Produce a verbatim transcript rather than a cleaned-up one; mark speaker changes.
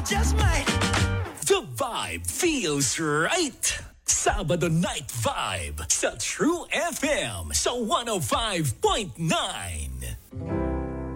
Speaker 1: just might.
Speaker 2: The vibe feels right. Sabado Night Vibe sa True F M sa one oh five point nine.